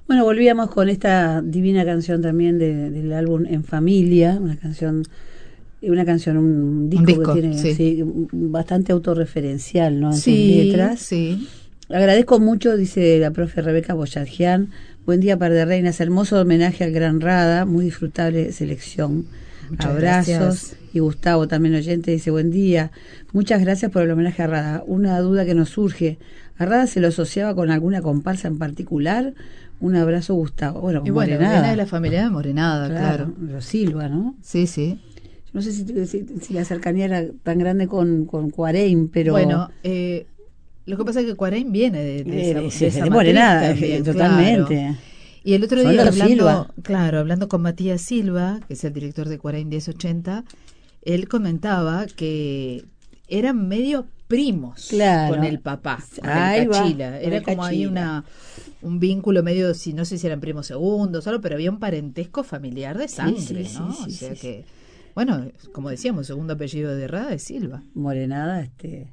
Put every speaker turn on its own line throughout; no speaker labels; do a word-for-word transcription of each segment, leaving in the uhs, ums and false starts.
Bueno, volvíamos con esta divina canción también de, del álbum En Familia, una canción, una canción, un disco,
un disco
que tiene
sí.
Sí, bastante autorreferencial, ¿no? En
sí,
sus letras.
Sí.
Agradezco mucho, dice la profe Rebeca Boyarjian. Buen día, par de reinas. Hermoso homenaje al gran Rada, muy disfrutable selección.
Muchas
Abrazos.
Gracias.
Y Gustavo, también oyente, dice: buen día. Muchas gracias por el homenaje a Rada. Una duda que nos surge: ¿a Rada se lo asociaba con alguna comparsa en particular? Un abrazo, Gustavo. Bueno, con
Y bueno,
Morenada.
viene de la familia de Morenada, claro.
Claro, los Silva, ¿no?
Sí, sí.
No sé si, si, si la cercanía era tan grande con, con Cuareim, pero...
Bueno, eh, lo que pasa es que Cuareim viene de, de esa,
Eh, sí,
de esa
de
matriz
Morenada,
también,
totalmente.
claro. Y el otro
Son
día
los
hablando,
Silva.
claro, hablando con Matías Silva, que es el director de Cuareim diez ochenta, él comentaba que eran medio primos
Claro.
con el papá, con
Ahí
el
va,
Cachila.
con
Era
el
como ahí
Cachila.
una un vínculo medio, si no sé si eran primos segundos, solo, pero había un parentesco familiar de sangre,
sí, sí,
¿no?
Sí, sí,
o sea
sí,
que, bueno, como decíamos, segundo apellido de Rada es Silva.
Morenada, este,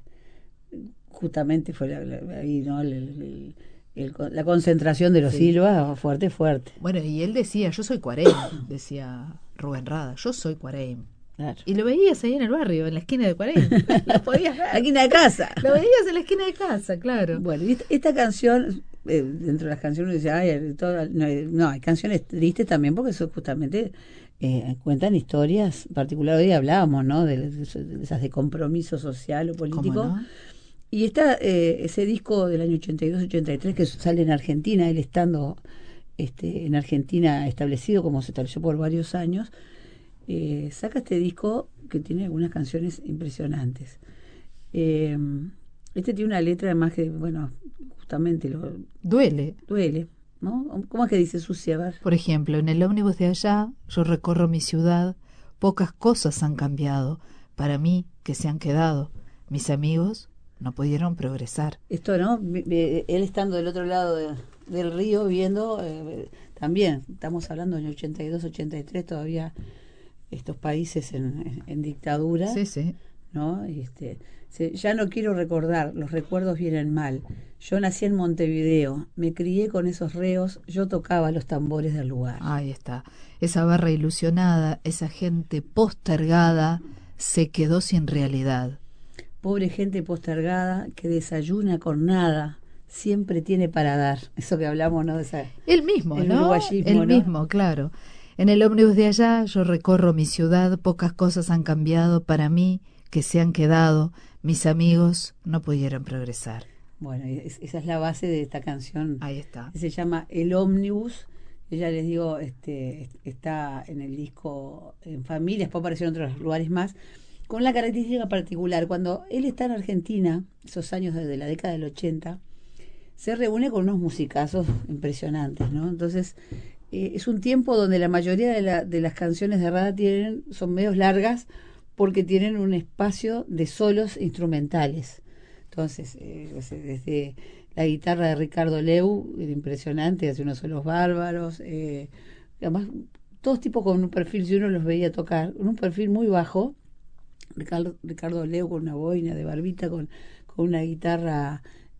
justamente fue la, la, ahí, ¿no? El, el, el, el, la concentración de los
Sí.
Silva, fuerte, fuerte.
Bueno, y él decía, yo soy Cuareim, decía Rubén Rada, yo soy Cuareim.
Claro.
Y lo veías ahí en el barrio, en la esquina de Cuareim. Lo podías ver.
La esquina de casa.
Lo veías en la esquina de casa, claro.
Bueno, y esta, esta canción, eh, dentro de las canciones, dice, ay, todo, no, no, hay canciones tristes también, porque eso justamente eh, cuentan historias particulares. Hoy hablábamos, ¿no? De, de, de esas de compromiso social o político.
¿Cómo no?
Y está eh, ese disco del año ochenta y dos ochenta y tres que sale en Argentina, él estando este, en Argentina establecido, como se estableció por varios años. Eh, saca este disco que tiene algunas canciones impresionantes. Eh, este tiene una letra además que, bueno, justamente lo
duele.
Duele, ¿no? ¿Cómo es que dice Sucia? A ver.
Por ejemplo, en el ómnibus de allá, yo recorro mi ciudad, pocas cosas han cambiado, para mí que se han quedado. Mis amigos no pudieron progresar.
Esto, ¿no? Él estando del otro lado de, del río viendo, eh, también, estamos hablando en ochenta y dos ochenta y tres, todavía estos países en, en, en dictadura,
sí, sí.
¿no? Este, se, ya no quiero recordar, los recuerdos vienen mal. Yo nací en Montevideo, me crié con esos reos, yo tocaba los tambores del lugar.
Ahí está. Esa barra ilusionada, esa gente postergada, se quedó sin realidad.
Pobre gente postergada que desayuna con nada, siempre tiene para dar. Eso que hablamos, ¿no? De esa,
el mismo,
el
¿no? El
¿no?
mismo, claro. En el ómnibus de allá yo recorro mi ciudad, pocas cosas han cambiado para mí, que se han quedado, mis amigos no pudieron progresar.
Bueno, es, esa es la base de esta canción.
Ahí está.
Se llama El Ómnibus. Ella, les digo, este, está en el disco En Familia, después apareció en otros lugares más, con la característica particular. Cuando él está en Argentina, esos años desde la década del ochenta, se reúne con unos musicazos impresionantes, ¿no? Entonces, eh, es un tiempo donde la mayoría de, la, de las canciones de Rada tienen, son medios largas porque tienen un espacio de solos instrumentales. Entonces, eh, desde la guitarra de Ricardo Leu, era impresionante, hace unos solos bárbaros, eh, además, todos tipos con un perfil, si uno los veía tocar, con un perfil muy bajo. Ricardo, Ricardo Leu con una boina de barbita, con, con una guitarra,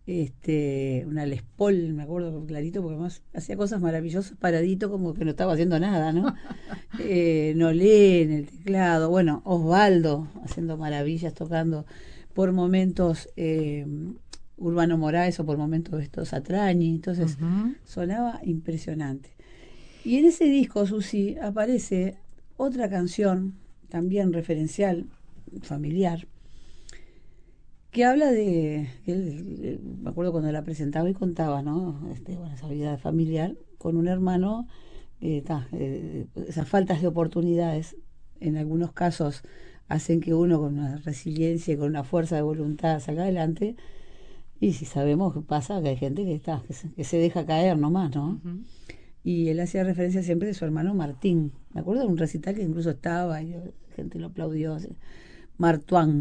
este, una Les Paul, me acuerdo clarito, porque además hacía cosas maravillosas, paradito, como que no estaba haciendo nada, ¿no? eh, Nolé en el teclado, bueno, Osvaldo haciendo maravillas, tocando por momentos eh, Urbano Moraes o por momentos estos Atrañi, entonces uh-huh. sonaba impresionante. Y en ese disco, Susi, aparece otra canción, también referencial, familiar, que habla de, él, me acuerdo cuando la presentaba y contaba, ¿no? Este, bueno, esa vida familiar con un hermano, eh, ta, eh, esas faltas de oportunidades, en algunos casos hacen que uno con una resiliencia y con una fuerza de voluntad salga adelante, y si sabemos que pasa, que hay gente que está, que se, que se deja caer nomás, ¿no? Uh-huh. Y él hacía referencia siempre de su hermano Martín. Me acuerdo de un recital que incluso estaba y la gente lo aplaudió, Martuán.